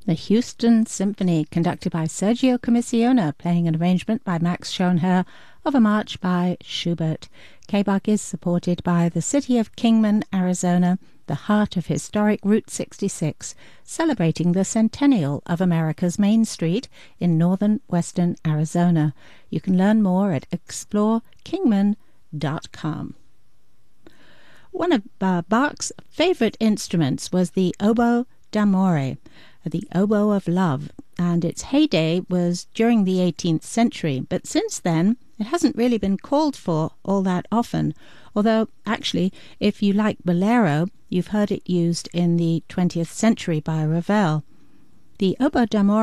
The Houston Symphony, conducted by Sergio Commissiona, playing an arrangement by Max Schoenherr of a march by Schubert. KBAQ is supported by the city of Kingman, Arizona, the heart of historic Route 66, celebrating the centennial of America's Main Street in northern western Arizona. You can learn more at explorekingman.com. One of Bach's favorite instruments was the oboe d'amore, the oboe of love, and its heyday was during the 18th century, but since then it hasn't really been called for all that often, although actually if you like bolero you've heard it used in the 20th century by Ravel. The oboe d'amore